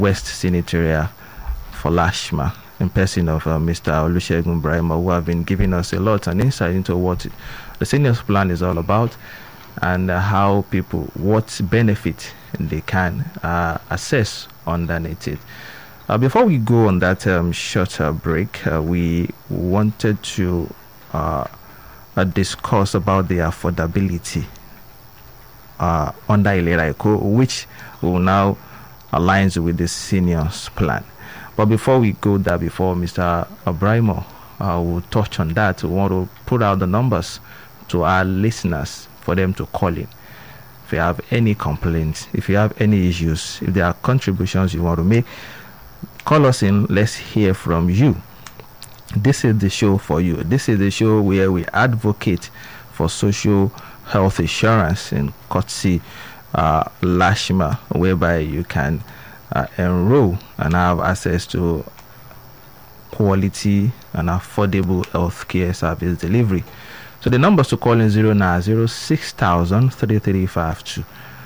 West Senatorial for Lashma, in person of Mr. Olusegun Brahima, who have been giving us a lot and insight into what the seniors plan is all about, and how people, what benefit they can assess underneath it. Before we go on that shorter break, we wanted to discuss about the affordability under Ilera Eco, which will now aligns with the seniors plan. But before we go there, before Mr. Abraimo will touch on that, we want to put out the numbers to our listeners for them to call in. If you have any complaints, if you have any issues, if there are contributions you want to make, call us in. Let's hear from you. This is the show for you. This is the show where we advocate for social health insurance in courtesy Lashma, whereby you can enroll and have access to quality and affordable healthcare service delivery. So the numbers to call in 09060003352,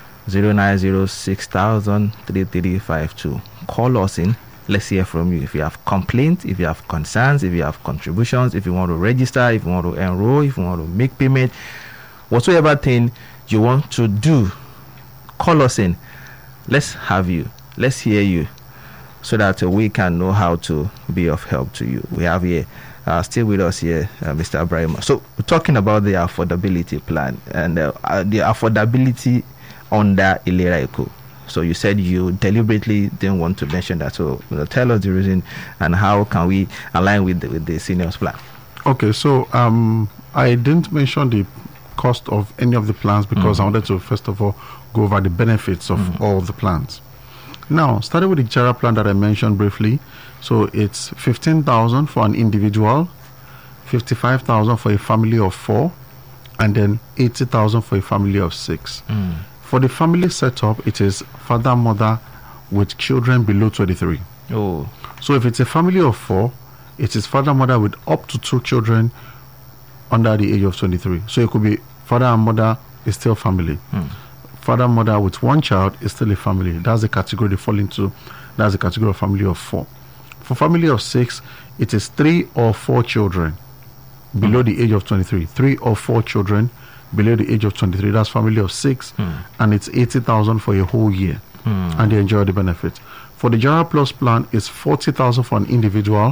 09060003352. Call us in. Let's hear from you. If you have complaints, if you have concerns, if you have contributions, if you want to register, if you want to enroll, if you want to make payment, whatsoever thing you want to do, call us in. Let's have you. Let's hear you, so that we can know how to be of help to you. We have here, still with us here, Mr. Abraham. So we're talking about the affordability plan and the affordability under Ilera Eco. So you said you deliberately didn't want to mention that. So tell us the reason and how can we align with the seniors plan. Okay, so I didn't mention the cost of any of the plans because I wanted to first of all go over the benefits of all the plans. Now, starting with the Jara plan that I mentioned briefly, so it's 15,000 for an individual, 55,000 for a family of 4, and then 80,000 for a family of 6. For the family setup, it is father, mother with children below 23. Oh, so if it's a family of 4, it is father, mother with up to 2 children under the age of 23. So it could be father and mother is still family. Father, mother with 1 child is still a family. That's the category they fall into. That's the category of family of 4. For family of 6, it is 3 or 4 children below the age of 23. 3 or 4 children below the age of 23. That's family of 6, and it's 80,000 for a whole year, and they enjoy the benefit. For the Jara Plus plan, it's 40,000 for an individual,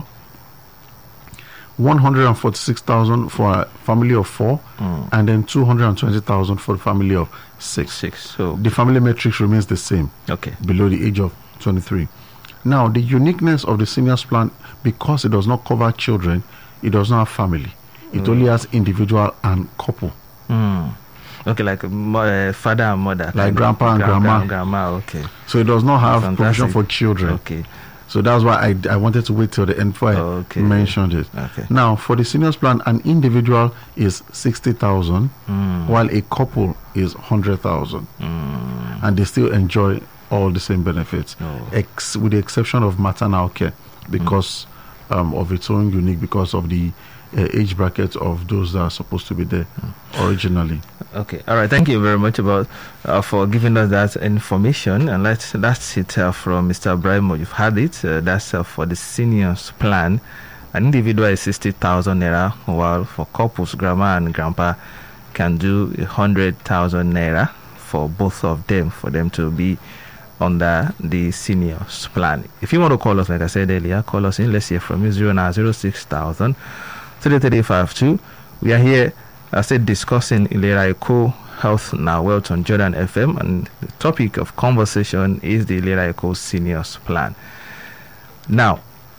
146,000 for a family of 4, and then 220,000 for the family of 6. So the family matrix remains the same. Okay. Below the age of 23. Now, the uniqueness of the seniors plan, because it does not cover children, it does not have family. It only has individual and couple. Okay, like father and mother, like grandpa and grandma. Okay. So it does not have provision for children. Okay. So that's why I wanted to wait till the end before I mentioned it. Okay. Now, for the seniors plan, an individual is 60,000, while a couple is 100,000, and they still enjoy all the same benefits, with the exception of maternal care, because of its own unique, because of the age bracket of those that are supposed to be there originally. Okay, all right. Thank you very much for giving us that information. And that's it from Mr. Abraimo. You've had it. That's for the seniors plan. An individual is 60,000 naira, while for couples, grandma and grandpa can do 100,000 naira for both of them, for them to be under the seniors plan. If you want to call us, like I said earlier, call us in. Let's hear from you. 0906000 3352. We are here, I said, discussing Ilera Eco Health Now Wealth on Jordan FM, and the topic of conversation is the Ilera Eco Seniors Plan. Now,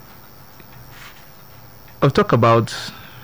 I'll talk about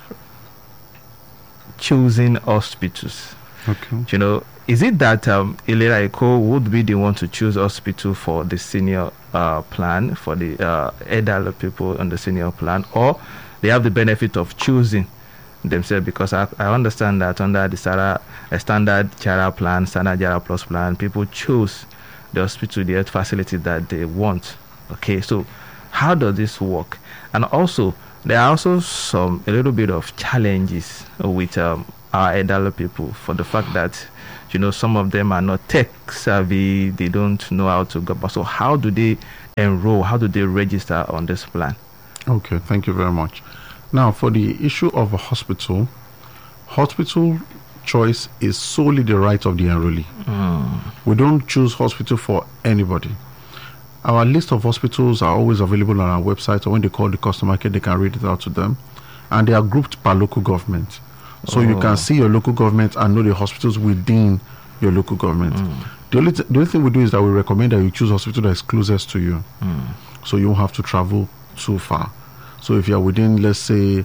choosing hospitals. Okay. You know, is it that Ilera Eco would be the one to choose hospital for the senior plan, for the elderly people on the senior plan, or they have the benefit of choosing themselves? Because I understand that under the standard Jara plan, standard Jara Plus plan, people choose the hospital, the health facility that they want. Okay, so how does this work? And also, there are also a little bit of challenges with our elderly people, for the fact that, you know, some of them are not tech savvy, they don't know how to go. So how do they enroll? How do they register on this plan? Okay, thank you very much. Now, for the issue of a hospital choice is solely the right of the enrollee. We don't choose hospital for anybody. Our list of hospitals are always available on our website, or when they call the customer care, they can read it out to them. And they are grouped per local government. So you can see your local government and know the hospitals within your local government. The only thing we do is that we recommend that you choose a hospital that is closest to you. So you won't have to travel too far. So if you are within, let's say,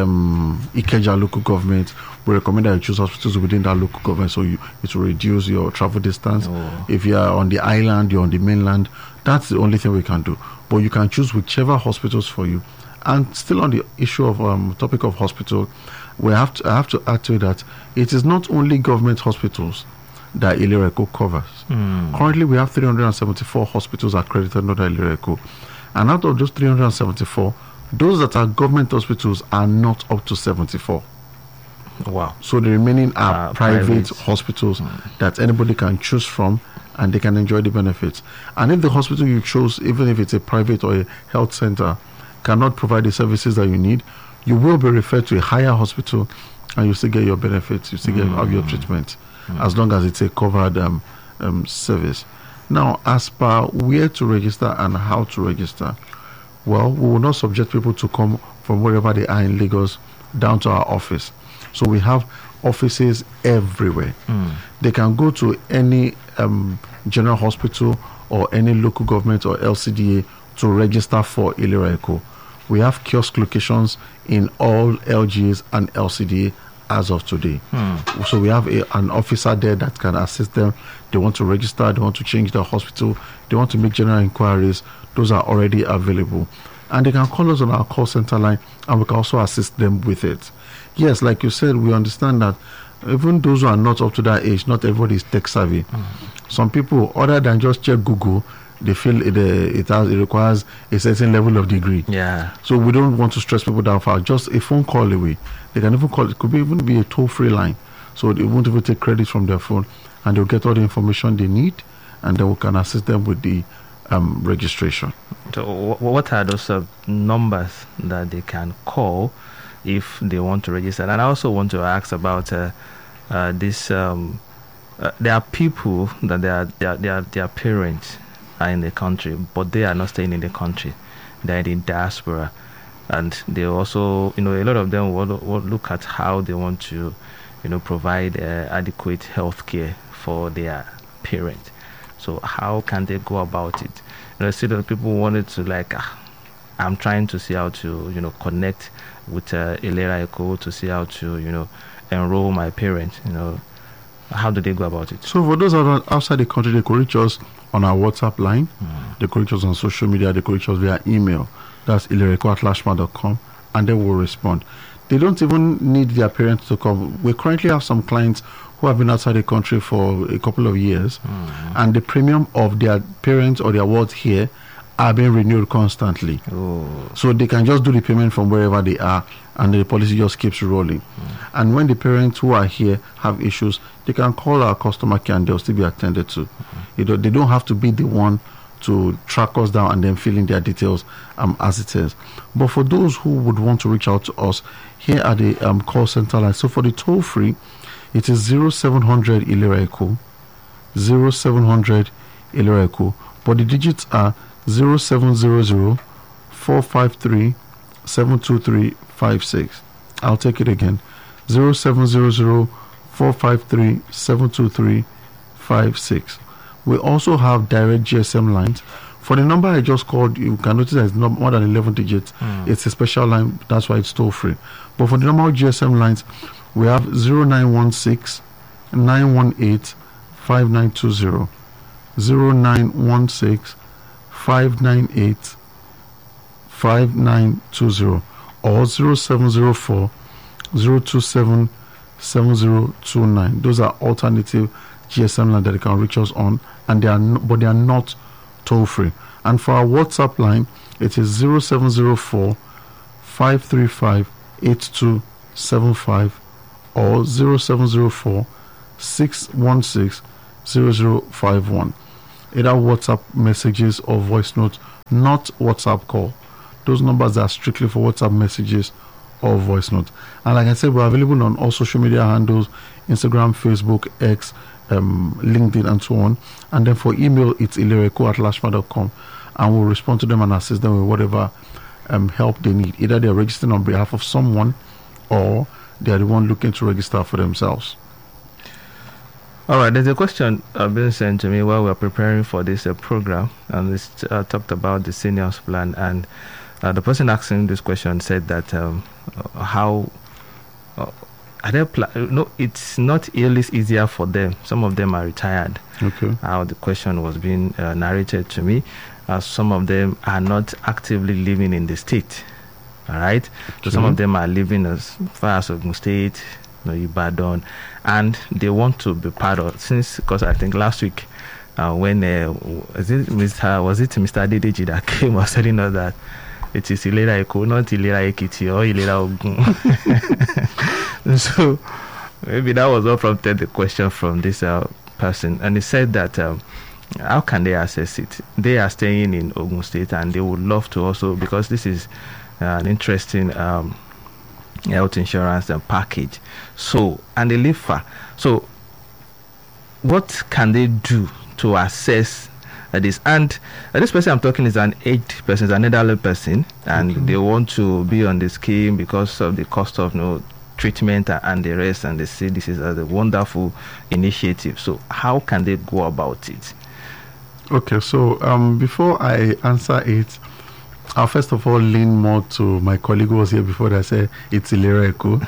Ikeja local government, we recommend that you choose hospitals within that local government, so it will reduce your travel distance. If you are on the island, you're on the mainland, that's the only thing we can do. But you can choose whichever hospitals for you. And still on the issue of topic of hospital, I have to add to it that it is not only government hospitals that Ilera Eco covers. Currently, we have 374 hospitals accredited under Ilera Eco. And out of those 374, those that are government hospitals are not up to 74. Wow. So the remaining are private hospitals that anybody can choose from, and they can enjoy the benefits. And if the hospital you chose, even if it's a private or a health center, cannot provide the services that you need, you will be referred to a higher hospital, and you still get your benefits, you still have your treatment, as long as it's a covered service. Now, as per where to register and how to register, well, we will not subject people to come from wherever they are in Lagos down to our office. So we have offices everywhere. They can go to any general hospital or any local government or LCDA to register for Ilera Eco. We have kiosk locations in all LGAs and LCDA as of today. So we have an officer there that can assist them. They want to register, they want to change their hospital, they want to make general inquiries. Those are already available. And they can call us on our call center line, and we can also assist them with it. Yes, like you said, we understand that even those who are not up to that age, not everybody is tech savvy. Some people, other than just check Google, they feel it requires a certain level of degree. Yeah. So we don't want to stress people down for just a phone call away. They can even call. It could even be a toll-free line, so they won't even take credit from their phone, and they'll get all the information they need, and then we can assist them with the registration. So what are those numbers that they can call if they want to register? And I also want to ask about this. There are people that their parents are in the country, but they are not staying in the country. They're in the diaspora, and they also, a lot of them will look at how they want to, provide adequate health care for their parents. So how can they go about it? See that people wanted to I'm trying to see how to, connect with Ilera Eco to see how to, enroll my parents. How do they go about it? So for those outside the country, they could reach us on our WhatsApp line. They could reach us on social media. They could reach us via email. That's ileraeco@lashma.com, and they will respond. They don't even need their parents to come. We currently have some clients who have been outside the country for a couple of years, and the premium of their parents or their wards here are being renewed constantly. So they can just do the payment from wherever they are, and the policy just keeps rolling. And when the parents who are here have issues, they can call our customer care and they'll still be attended to. They don't have to be the one to track us down and then fill in their details as it is. But for those who would want to reach out to us, here are the call center lines. So for the toll free, it is 0700 Ilera Eco, 0700 Ilera Eco, but the digits are 0700 453 72356. I'll take it again, 0700 453 72356. We also have direct GSM lines. For the number I just called, you can notice that it's not more than 11 digits. It's a special line, that's why it's toll free. But for the normal GSM lines, we have 0916 918 5920, 0916 598 5920, or 0704 027 7029. Those are alternative GSM lines that you can reach us on, and they are not toll free. And for our WhatsApp line, it is 0704 535 8275 or 0704 616 0051. either WhatsApp messages or voice notes, not WhatsApp call. Those numbers are strictly for WhatsApp messages or voice notes. And like I said, we're available on all social media handles: Instagram, Facebook, X, LinkedIn, and so on. And then for email, it's ilereko@lashma.com, and we'll respond to them and assist them with whatever help they need. Either they're registering on behalf of someone, or they are the one looking to register for themselves. All right, there's a question being sent to me while we're preparing for this program, and it's talked about the seniors plan, and the person asking this question said that how are they no, it's not always easier for them. Some of them are retired. Okay. How the question was being narrated to me, some of them are not actively living in the state. All right, so some of them are living as far as Ogun State, Ibadan, and they want to be part of, because I think last week when was it Mr. Adedeji that came was telling us that it is Ilera Eko, not Ilera Ekiti or Ilera Ogun. So maybe that was what prompted the question from this person, and he said that how can they access it? They are staying in Ogun State, and they would love to also, because this is an interesting health insurance and package. So, and they live far. So, what can they do to assess this? And this person I'm talking is an aged person, is an elderly person, and they want to be on the scheme because of the cost of treatment and the rest. And they say this is a wonderful initiative. So, how can they go about it? Okay, so before I answer it, I'll first of all lean more to my colleague who was here before that said it's Ilera Eko.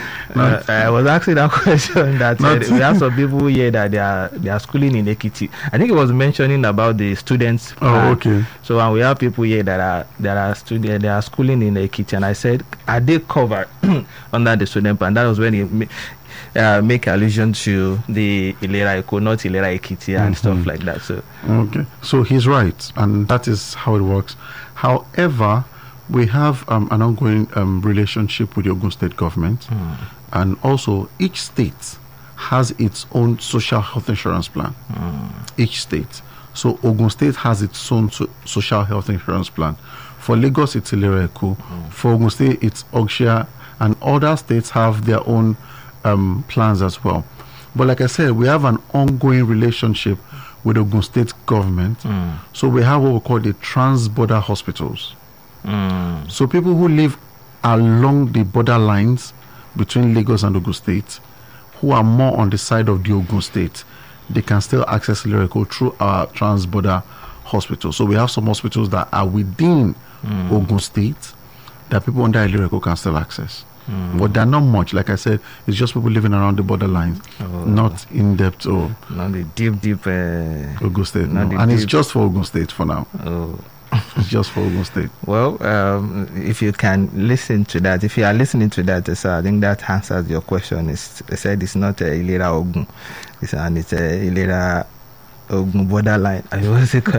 I was asking that question that we have some people here that they are schooling in Ekiti. I think it was mentioning about the students plan. Oh, okay. So and we have people here that are students, they are schooling in Ekiti, and I said, are they covered under the student plan? That was when he make allusion to the Ilera Eko, not Ilera Ekiti, and stuff like that. So okay, so he's right, and that is how it works. However, we have an ongoing relationship with the Ogun State government, and also each state has its own social health insurance plan. Each state. So Ogun State has its own social health insurance plan. For Lagos, it's Ilera Eko. For Ogun State, it's Ogshia, and other states have their own plans as well. But like I said, we have an ongoing relationship with the Ogun State government. So we have what we call the trans-border hospitals. So people who live along the border lines between Lagos and Ogun State, who are more on the side of the Ogun State, they can still access Ilera Eko through our trans-border hospitals. So we have some hospitals that are within Ogun State that people under Ilera Eko can still access. But they're not much. Like I said, it's just people living around the borderlines, not in depth or not the deep Ogun State. No. And it's just for Ogun State for now. It's just for Ogun State. Well, if you can listen to that, if you are listening to that, so I think that answers your question. They said it's not Ilera Ogun, it's Ilera Ogun borderline. I was it.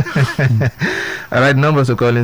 All right, numbers to call in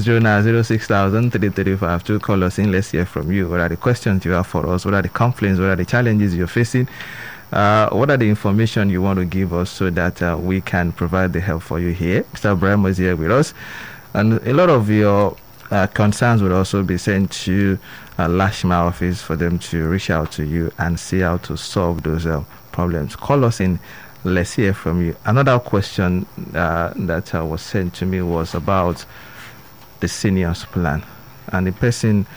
0906,335. Call us in. Let's hear from you. What are the questions you have for us? What are the complaints? What are the challenges you're facing? What are the information you want to give us so that we can provide the help for you here? Mr. Ibrahim was here with us, and a lot of your concerns would also be sent to Lashma office for them to reach out to you and see how to solve those problems. Call us in. Let's hear from you. Another question that was sent to me was about the seniors plan, and the person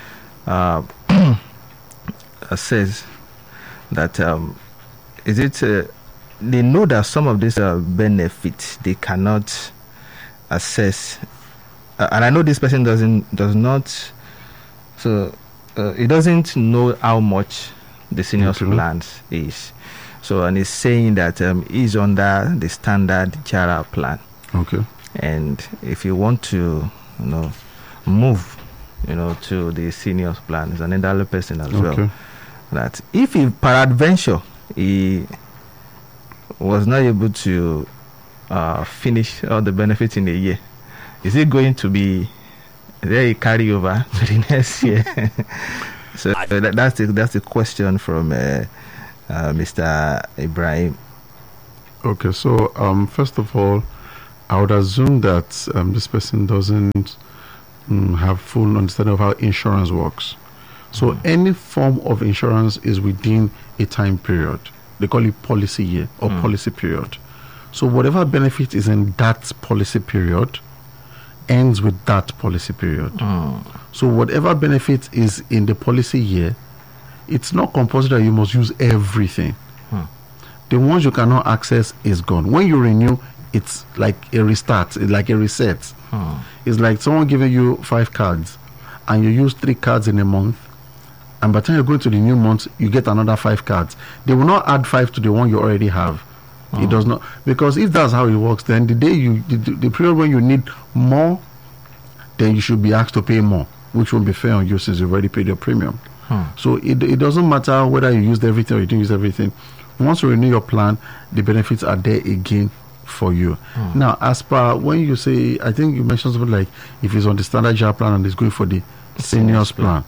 says that is it they know that some of these benefits they cannot assess, and I know this person does not, so he doesn't know how much the seniors plans is. So, and he's saying that he's under the standard Jara plan. Okay. And if you want to, move, to the seniors plan, he's an elderly person as well. That if he, peradventure, he was not able to finish all the benefits in a year, is it going to be there a carryover to the next year? So that's the question from Mr. Ibrahim. Okay, so first of all, I would assume that this person doesn't have full understanding of how insurance works. So any form of insurance is within a time period. They call it policy year or policy period. So whatever benefit is in that policy period ends with that policy period. So whatever benefit is in the policy year, it's not compulsory that you must use everything. The ones you cannot access is gone. When you renew, it's like a restart, it's like a reset. It's like someone giving you 5 cards and you use 3 cards in a month, and by the time you go to the new month, you get another 5 cards. They will not add 5 to the one you already have. It does not, because if that's how it works, then the day the period when you need more, then you should be asked to pay more, which won't be fair on you since you've already paid your premium. So it doesn't matter whether you used everything or you didn't use everything. Once you renew your plan, the benefits are there again for you. Now, as per when you say, I think you mentioned something like if it's on the standard JAR plan and it's going for the seniors plan.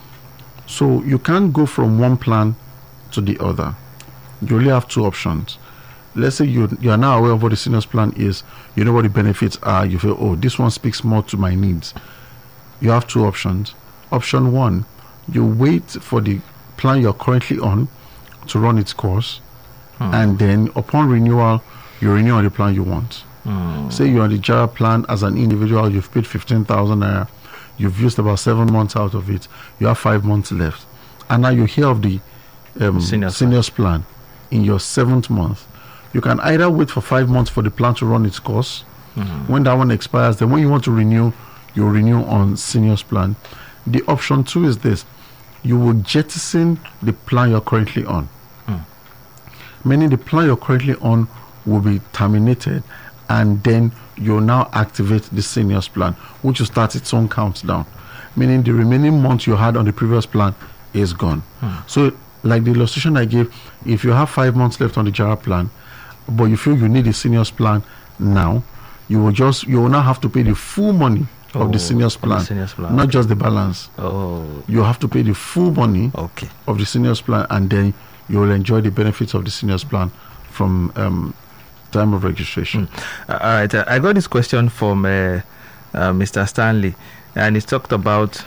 So you can't go from one plan to the other. You only have 2 options. Let's say you are now aware of what the seniors plan is. You know what the benefits are. You feel, oh, this one speaks more to my needs. You have 2 options. Option 1, you wait for the plan you're currently on to run its course, and then upon renewal, you renew on the plan you want. Say you're on the JAR plan as an individual, you've paid 15,000 naira, you've used about 7 months out of it, you have 5 months left, and now you hear of the seniors plan in your 7th month. You can either wait for 5 months for the plan to run its course. When that one expires, then when you want to renew, you renew on seniors plan. The option 2 is this: you will jettison the plan you're currently on. Meaning the plan you're currently on will be terminated, and then you'll now activate the seniors plan, which will start its own countdown. Meaning the remaining months you had on the previous plan is gone. So like the illustration I gave, if you have 5 months left on the JAR plan, but you feel you need a seniors plan now, you will now have to pay the full money of the seniors plan, not just the balance. You have to pay the full money of the seniors plan, and then you will enjoy the benefits of the seniors plan from time of registration. All right, I got this question from Mr. Stanley, and he talked about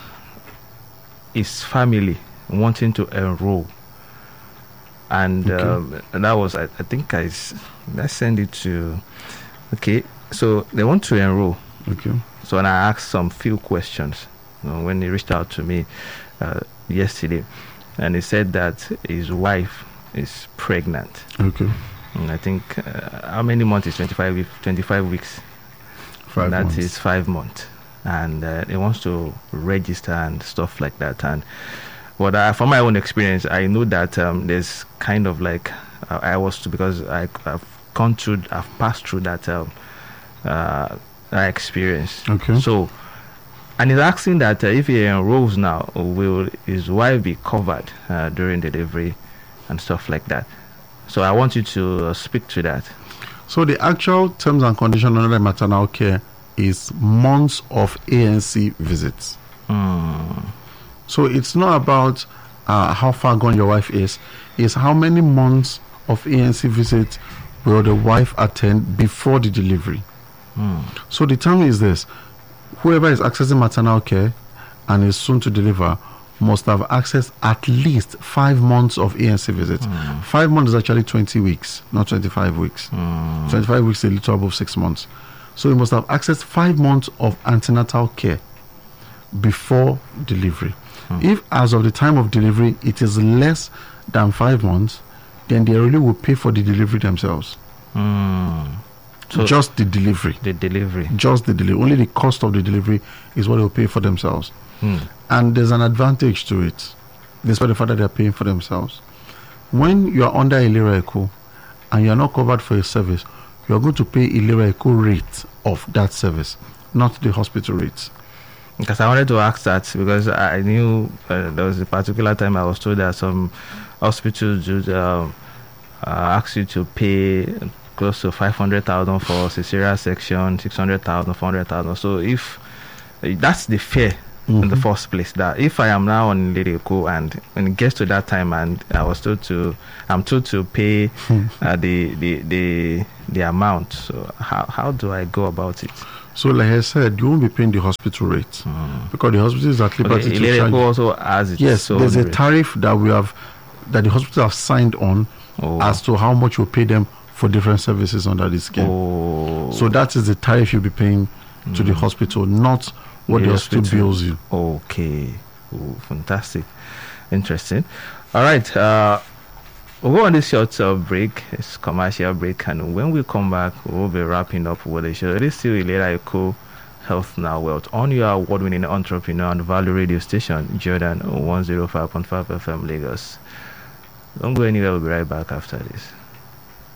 his family wanting to enroll, and that was I think I sent it to. So they want to enroll. So and I asked some few questions when he reached out to me yesterday, and he said that his wife is pregnant. And I think how many months is 25 weeks? 5 months. That is 5 months, and he wants to register and stuff like that. And from my own experience, I know that there's kind of like because I've passed through that experience. So, and he's asking that if he enrolls now, will his wife be covered during delivery and stuff like that? So I want you to speak to that. So the actual terms and conditions under maternal care is months of ANC visits. So it's not about how far gone your wife is. It's how many months of ANC visits will the wife attend before the delivery. So the term is this: whoever is accessing maternal care and is soon to deliver must have accessed at least 5 months of ANC visits. 5 months is actually 20 weeks, not 25 weeks. 25 weeks is a little above 6 months. So you must have accessed 5 months of antenatal care before delivery. If as of the time of delivery it is less than 5 months, then they really will pay for the delivery themselves. So just the delivery. Just the delivery. Only the cost of the delivery is what they'll pay for themselves. And there's an advantage to it, despite the fact that they're paying for themselves. When you are under Ilera Eco and you are not covered for a service, you are going to pay Ilera Eco rate of that service, not the hospital rates. Because I wanted to ask that, because I knew there was a particular time I was told that some hospitals would ask you to pay close to 500,000 for cesarean section, 600,000, 400,000. So if that's the fare in the first place. That if I am now on Ilere-Eko and when it gets to that time and I'm told to pay the amount. So how do I go about it? So like I said, you won't be paying the hospital rate because the hospital is at liberty to charge. Ilere-Eko also has its Yes, own there's a rate. tariff that the hospital have signed on as to how much you pay them for different services under this scheme. So that is the tariff you'll be paying to the hospital, not what the hospital bills you. Okay. Oh, fantastic. Interesting. All right. We'll go on this short break. It's commercial break. And when we come back, we'll be wrapping up with the show. It is still Ilere-Eko Health Now Wealth on your award-winning entrepreneur and value radio station, Jordan 105.5 FM Lagos. Don't go anywhere. We'll be right back after this.